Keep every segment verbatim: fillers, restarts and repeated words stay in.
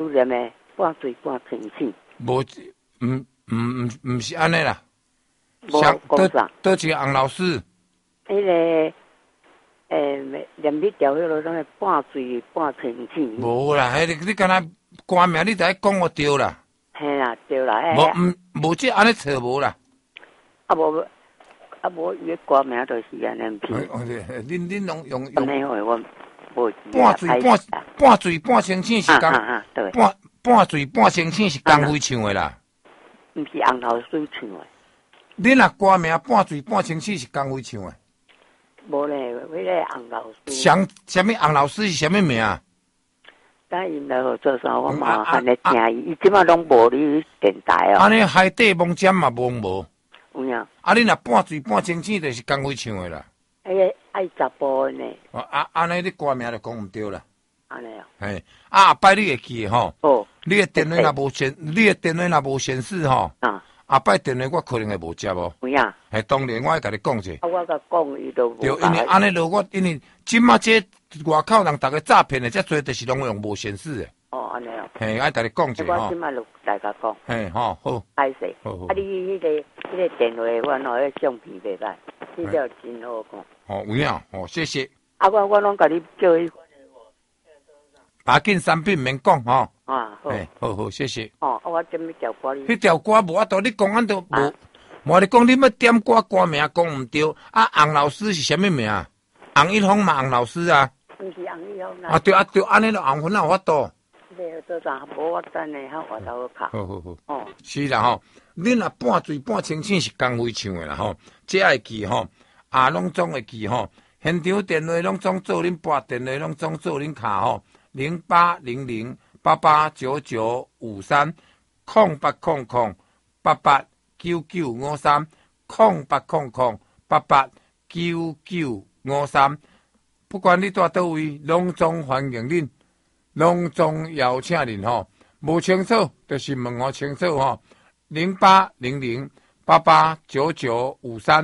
有念的半醉半清醒。 无，唔唔唔唔是安尼啦。 无讲啥？ 倒一个洪老师。 迄个诶，念迄条迄落种半醉半清醒。 无啦，迄个你敢若歌名你得讲我对啦。 嘿啦，对啦。 无唔无即安尼错无啦。 啊无啊无，伊个歌名就是安尼片。 恁恁拢用用。安尼话我无。 半醉半半醉半清醒是讲。 啊啊对。 半半醉半清醒是江辉唱的啦。 毋是洪老师唱的。 恁若歌名半醉半清醒是江辉唱的。 无咧，迄个洪老师。 想什么洪老师是什么名啊？ 等因来互做啥，我嘛还咧听伊，伊即马拢无哩电台哦。 安尼海底梦尖嘛无无。 有影。 啊，你若半醉半清醒，就是江辉唱的啦。 迄个爱查甫的呢。 哦，啊，安尼你歌名就讲毋对啦。 安尼哦。 嘿，啊，后摆你会记吼。 哦。 你的电话若无显，你的电话若无显示吼。 啊。 后摆电话我可能会无接哦。 有影。 嘿，当然我会甲你讲者。 啊，我甲讲伊都无。 对，因为安尼落我，因为即马这外口人逐个诈骗的，遮多就是拢用无显示的。 哦，安尼哦。 嘿，爱甲你讲者吼。我即马就大家讲。 嘿，吼好。 歹势。 好好。 啊，你迄个迄个电话，我喏，迄相片袂歹，资料真好看。 哦，有影，哦，谢谢。 啊，我我拢甲你叫伊。 把紧产品免讲吼。 啊，好。 哎，好好，谢谢。 哦，啊，我点迄条歌哩。 迄条歌无法度，你讲俺都无。我你讲你要点歌歌名讲毋对，啊，洪老师是啥物名？洪一峰嘛，洪老师啊。 毋是洪一峰啦。 啊对啊对，安尼就洪分哪有法度？ 对，做啥无我等下较回头卡。 好好好。 哦。 是啦吼，恁若半醉半清醒是江辉唱的啦吼，这会记吼，啊拢总会记吼。现场电话拢总做恁拨，电话拢总做恁卡吼，零八零零八八九九五三，空八空空八八九九五三，空八空空八八九九五三。不管你住倒位，拢总欢迎恁，拢总邀请恁吼。无清楚，就是问我清楚吼。零八零零八八九九五三。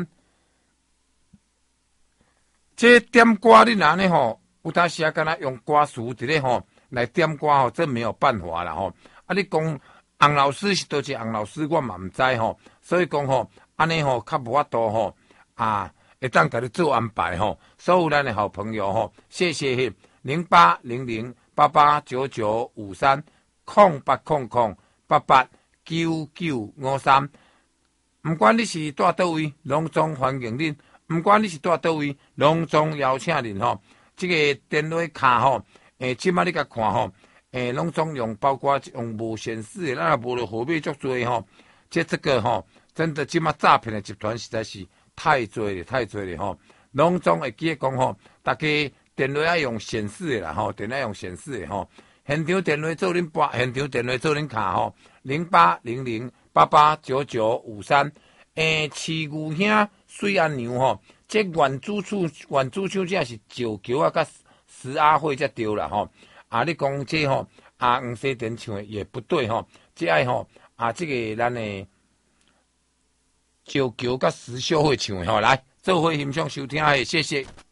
这点歌你哪呢吼？有当时啊，敢若用歌词伫咧吼来点歌吼，这没有办法啦吼。啊，你讲洪老师是倒一个洪老师，我嘛毋知吼。所以讲吼，安尼吼较无法度吼啊，会当甲你做安排吼。所有咱的好朋友吼，谢谢零八零零八八九九五三空八空空八八九九五三。毋管你是住倒位，拢总欢迎恁。毋管你是住倒位，拢总邀请恁吼。这个电话卡吼，诶，即摆你甲看吼，诶，拢总用包括用无显示的，咱也无了号码足多吼。这这个吼，真的即摆诈骗的集团实在是太多了，太多了吼。拢总会记讲吼，大家电话要用显示的啦吼，电话用显示的吼。现场电话做恁拨，现场电话做恁卡吼，零八零零八八九九五三。诶，饲牛兄水安娘吼，这原主唱原主唱这是石桥啊，甲石阿慧才对啦吼。啊，你讲这吼，啊黄西田唱的也不对吼，这爱吼啊，这个咱的石桥甲石秀慧唱的吼，来做伙欣赏收听诶，谢谢。